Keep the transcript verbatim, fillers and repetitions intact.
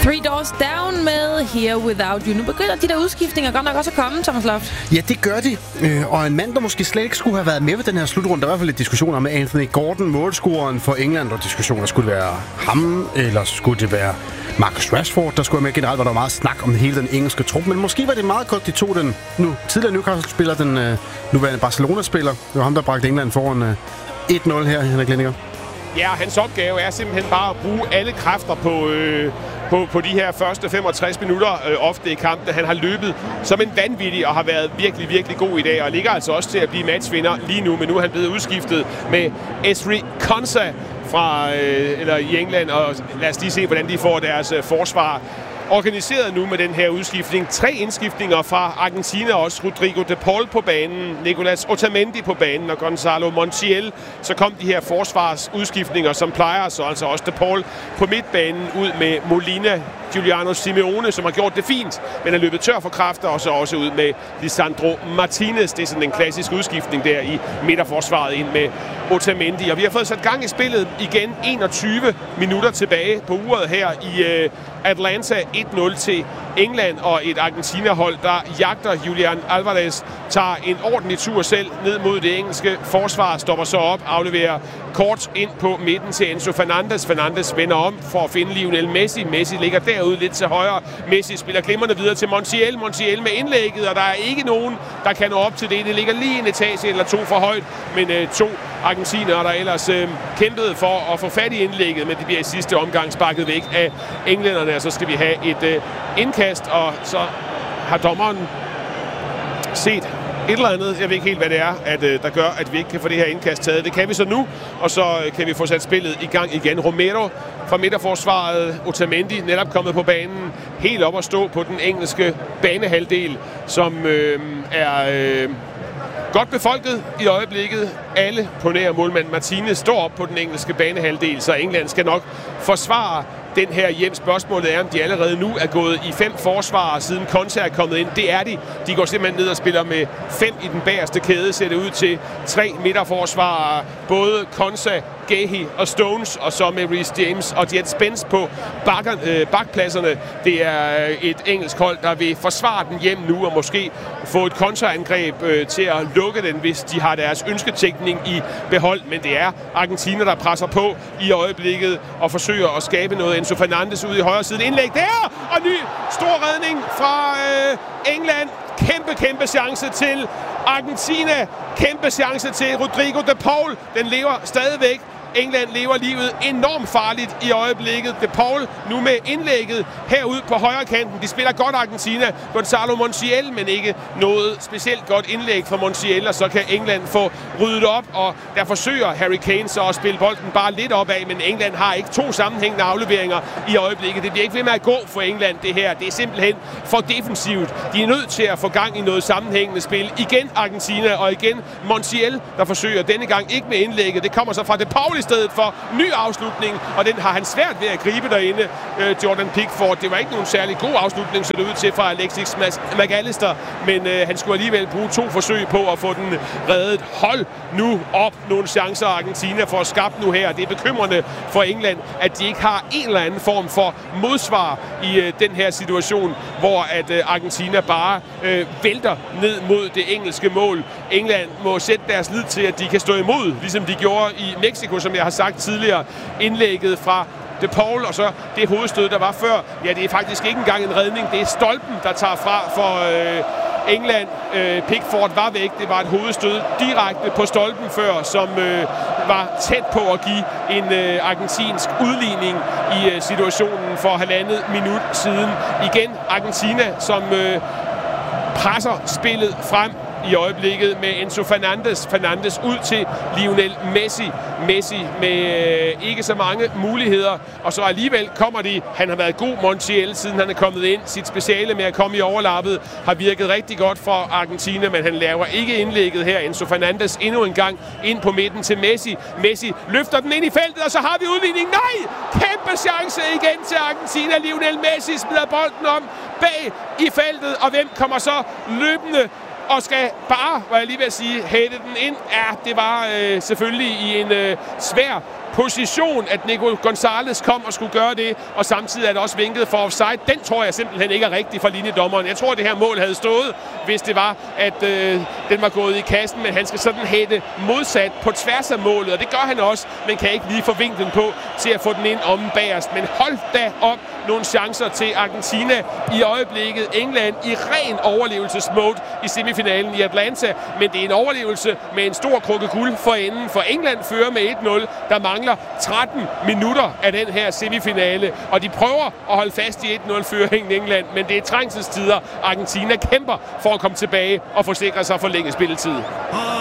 Three Doors Down med Here Without You. Nu begynder de der udskiftninger godt nok også at komme, Thomas Loft. Ja, det gør de. Øh, og en mand, der måske slet ikke skulle have været med ved den her slutrunde. Der var i hvert fald lidt diskussioner med Anthony Gordon, målscoreren for England, og diskussioner. Skulle det være ham, eller skulle det være Marcus Rashford, der skulle være med? Generelt var der meget snak om hele den engelske trup, men måske var det meget godt, de tog den nu tidligere Newcastle-spiller, den øh, nuværende Barcelona-spiller. Det var ham, der bragte England foran øh, et nul her, Henrik Lindinger. Ja, hans opgave er simpelthen bare at bruge alle kræfter på, øh, på, på de her første femogtres minutter øh, ofte i kampen. Han har løbet som en vanvittig og har været virkelig, virkelig god i dag, og ligger altså også til at blive matchvinder lige nu, men nu er han blevet udskiftet med Ezri Konsa fra, øh, eller i England, og lad os lige se, hvordan de får deres øh, forsvar organiseret nu med den her udskiftning. Tre indskiftninger fra Argentina også. Rodrigo de Paul på banen, Nicolas Otamendi på banen og Gonzalo Montiel. Så kom de her forsvarsudskiftninger, som plejer, så altså også de Paul på midtbanen ud med Molina, Giuliano Simeone, som har gjort det fint, men er løbet tør for kræfter, og så også ud med Lisandro Martinez. Det er sådan en klassisk udskiftning der i midterforsvaret ind med Otamendi. Og vi har fået sat gang i spillet igen. enogtyve minutter tilbage på uret her i uh, Atlanta. et nul til England, og et Argentina-hold, der jagter Julian Alvarez, tager en ordentlig tur selv ned mod det engelske forsvar, stopper så op, afleverer kort ind på midten til Enzo Fernandes. Fernandes vender om for at finde Lionel Messi. Messi ligger derude lidt til højre. Messi spiller glimrende videre til Montiel. Montiel med indlægget, og der er ikke nogen, der kan nå op til det. Det ligger lige en etage eller to for højt, men øh, to argentinere, der ellers øh, kæmpede for at få fat i indlægget, men det bliver i sidste omgang sparket væk af englænderne, og så skal vi have et øh, indkast, og så har dommeren set et eller andet, jeg ved ikke helt, hvad det er, at, øh, der gør, at vi ikke kan få det her indkast taget. Det kan vi så nu, og så øh, kan vi få sat spillet i gang igen. Romero fra midterforsvaret, Otamendi netop kommet på banen, helt op at stå på den engelske banehalvdel, som øh, er øh, godt befolket i øjeblikket. Alle på nær målmand Martinez står op på den engelske banehalvdel, så England skal nok forsvare den her hjem. Spørgsmålet er, om de allerede nu er gået i fem forsvarer, siden Konsa er kommet ind. Det er de. De går simpelthen ned og spiller med fem i den bagerste kæde, ser det ud til tre midterforsvarer. Både Konsa, Gehi og Stones, og så med Reece James og Jet Spence på bakker, øh, bakpladserne. Det er et engelsk hold, der vil forsvare den hjem nu, og måske få et kontraangreb øh, til at lukke den, hvis de har deres ønsketænkning i behold. Men det er Argentina, der presser på i øjeblikket og forsøger at skabe noget. Enzo Fernandes ude i højre side. Indlæg der! Og ny stor redning fra øh, England. Kæmpe, kæmpe chance til Argentina. Kæmpe chance til Rodrigo de Paul. Den lever stadigvæk. England lever livet enormt farligt i øjeblikket. De Paul nu med indlægget herude på højre kanten. De spiller godt Argentina. Gonzalo Montiel, men ikke noget specielt godt indlæg fra Montiel, og så kan England få ryddet op, og der forsøger Harry Kane så at spille bolden bare lidt opad, men England har ikke to sammenhængende afleveringer i øjeblikket. Det bliver ikke ved med at gå for England, det her. Det er simpelthen for defensivt. De er nødt til at få gang i noget sammenhængende spil. Igen Argentina, og igen Montiel, der forsøger denne gang ikke med indlægget. Det kommer så fra De Paul i stedet for ny afslutning, og den har han svært ved at gribe derinde, øh, Jordan Pickford. Det var ikke nogen særlig god afslutning, så det ud til fra Alexis McAllister, men øh, han skulle alligevel bruge to forsøg på at få den reddet. Hold nu op nogle chancer, Argentina får skabt nu her. Det er bekymrende for England, at de ikke har en eller anden form for modsvar i øh, den her situation, hvor at øh, Argentina bare øh, vælter ned mod det engelske mål. England må sætte deres lid til, at de kan stå imod, ligesom de gjorde i Mexico, som jeg har sagt tidligere. Indlægget fra De Paul, og så det hovedstød, der var før. Ja, det er faktisk ikke engang en redning. Det er stolpen, der tager fra for øh, England. Øh, Pickford var væk. Det var et hovedstød direkte på stolpen før, som øh, var tæt på at give en øh, argentinsk udligning i øh, situationen for halvandet minut siden. Igen Argentina, som øh, presser spillet frem i øjeblikket med Enzo Fernandes. Fernandes ud til Lionel Messi. Messi med øh, ikke så mange muligheder, og så alligevel kommer de. Han har været god, Montiel, siden han er kommet ind. Sit speciale med at komme i overlappet har virket rigtig godt for Argentina, men han laver ikke indlægget her. Enzo Fernandes endnu en gang ind på midten til Messi. Messi løfter den ind i feltet, og så har vi udligning. Nej! Kæmpe chance igen til Argentina. Lionel Messi smider bolden om bag i feltet, og hvem kommer så løbende og skal bare, hvad jeg lige vil sige, hætte den ind. Ja, det var øh, selvfølgelig i en øh, svær position, at Nico Gonzalez kom og skulle gøre det, og samtidig er det også vinket for offside. Den tror jeg simpelthen ikke er rigtig for linjedommeren. Jeg tror, at det her mål havde stået, hvis det var, at øh, den var gået i kassen, men han skal sådan hætte modsat på tværs af målet, og det gør han også, men kan ikke lige få vinklen på til at få den ind om bagerst. Men hold da op nogle chancer til Argentina i øjeblikket. England i ren overlevelsesmode i semifinalen i Atlanta, men det er en overlevelse med en stor krukke guld for enden, for England fører med et nul. Der mangler tretten minutter af den her semifinale, og de prøver at holde fast i et nul-føringen i England, men det er trængselstider. Argentina kæmper for at komme tilbage og forsikre sig for længe spilletid.